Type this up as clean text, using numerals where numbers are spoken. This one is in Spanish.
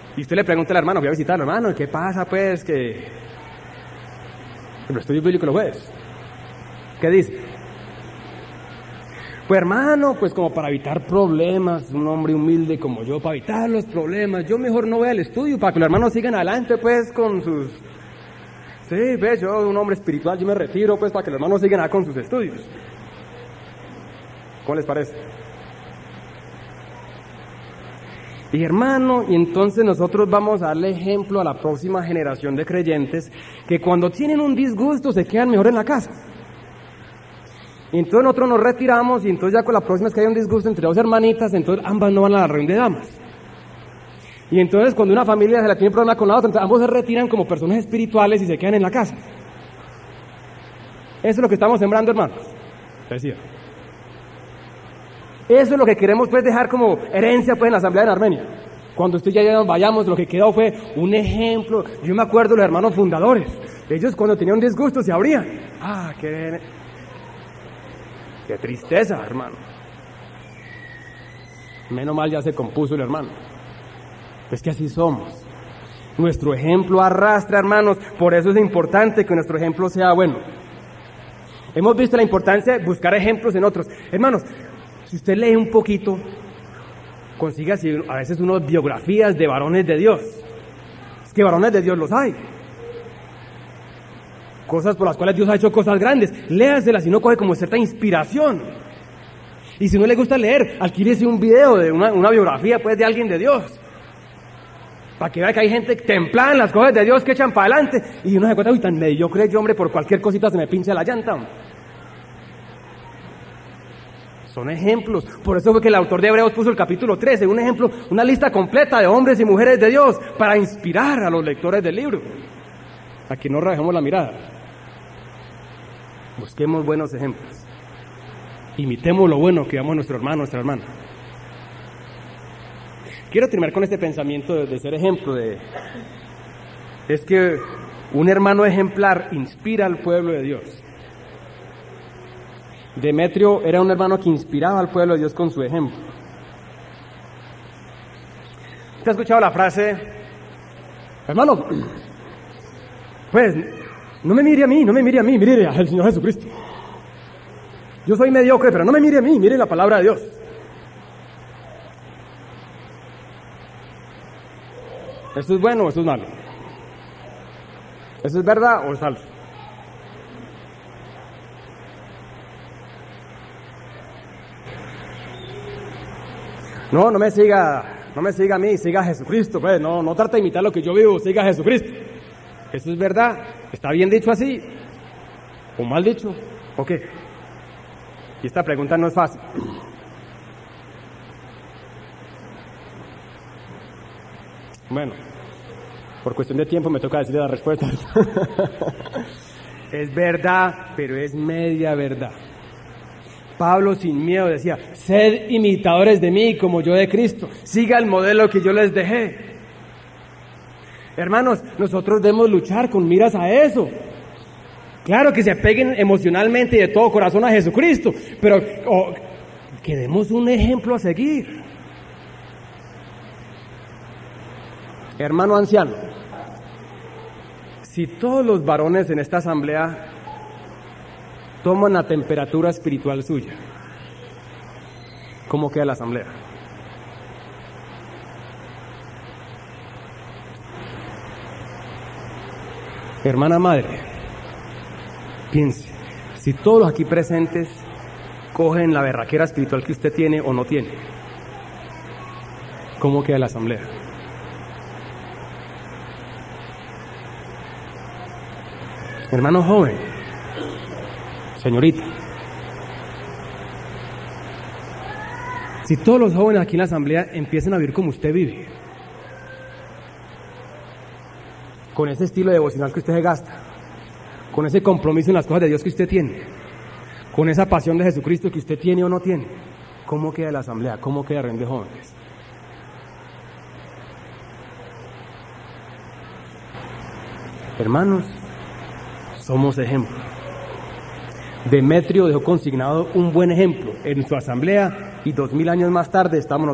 Y usted le pregunta al hermano, voy a visitarlo, hermano, ¿qué pasa pues que el estudio bíblico lo ves? ¿Qué dice? Pues hermano, pues como para evitar problemas, un hombre humilde como yo, para evitar los problemas, yo mejor no voy al estudio, para que los hermanos sigan adelante pues con sus... Sí, ves, yo un hombre espiritual, yo me retiro pues para que los hermanos sigan con sus estudios. ¿Cómo les parece? Y hermano, y entonces nosotros vamos a darle ejemplo a la próxima generación de creyentes que cuando tienen un disgusto se quedan mejor en la casa. Y entonces nosotros nos retiramos y entonces ya con la próxima vez que hay un disgusto entre dos hermanitas, entonces ambas no van a la reunión de damas. Y entonces cuando una familia se la tiene problema con la otra, entonces ambos se retiran como personas espirituales y se quedan en la casa. Eso es lo que estamos sembrando, hermanos. Decía. Eso es lo que queremos pues dejar como herencia pues en la asamblea de Armenia. Cuando usted ya nos vayamos, lo que quedó fue un ejemplo. Yo me acuerdo de los hermanos fundadores. Ellos cuando tenían un disgusto se abrían. Ah, qué tristeza, hermano. Menos mal ya se compuso el hermano. Es que así somos. Nuestro ejemplo arrastra, hermanos. Por eso es importante que nuestro ejemplo sea bueno. Hemos visto la importancia de buscar ejemplos en otros. Hermanos, si usted lee un poquito, consiga así, a veces unas biografías de varones de Dios. Es que varones de Dios los hay. Cosas por las cuales Dios ha hecho cosas grandes. Léaselas y no coge como cierta inspiración. Y si no le gusta leer, adquírese un video de una biografía pues de alguien de Dios. Para que vea que hay gente templada en las cosas de Dios que echan para adelante. Y uno se cuenta, uy, tan mediocre yo, hombre, por cualquier cosita se me pincha la llanta. Son ejemplos. Por eso fue que el autor de Hebreos puso el capítulo 13, un ejemplo, una lista completa de hombres y mujeres de Dios para inspirar a los lectores del libro. A que no rajemos la mirada. Busquemos buenos ejemplos. Imitemos lo bueno que damos a nuestro hermano, nuestra hermana. Quiero terminar con este pensamiento de ser ejemplo. Es que un hermano ejemplar inspira al pueblo de Dios. Demetrio era un hermano que inspiraba al pueblo de Dios con su ejemplo. ¿Usted ha escuchado la frase? Hermano, pues, no me mire a mí, mire al Señor Jesucristo. Yo soy mediocre, pero no me mire a mí, mire la palabra de Dios. ¿Eso es bueno o eso es malo? ¿Eso es verdad o es falso? No me siga a mí, siga a Jesucristo, pues, no trate de imitar lo que yo vivo, siga a Jesucristo. ¿Eso es verdad? ¿Está bien dicho así? ¿O mal dicho? ¿O qué? Y esta pregunta no es fácil. Bueno, por cuestión de tiempo me toca decirle la respuesta. Es verdad, pero es media verdad. Pablo sin miedo decía, sed imitadores de mí como yo de Cristo, siga el modelo que yo les dejé. Hermanos, nosotros debemos luchar con miras a eso. Claro que se apeguen emocionalmente y de todo corazón a Jesucristo, pero que demos un ejemplo a seguir. Hermano anciano, si todos los varones en esta asamblea toman la temperatura espiritual suya, ¿cómo queda la asamblea? Hermana madre, piense, si todos los aquí presentes cogen la berraquera espiritual que usted tiene o no tiene, ¿cómo queda la asamblea? Hermano joven, señorita, si todos los jóvenes aquí en la asamblea empiezan a vivir como usted vive, con ese estilo devocional que usted se gasta, con ese compromiso en las cosas de Dios que usted tiene, con esa pasión de Jesucristo que usted tiene o no tiene, ¿cómo queda la asamblea? ¿Cómo queda Reunión de Jóvenes? Hermanos, somos ejemplo. Demetrio dejó consignado un buen ejemplo en su asamblea y 2000 años más tarde estamos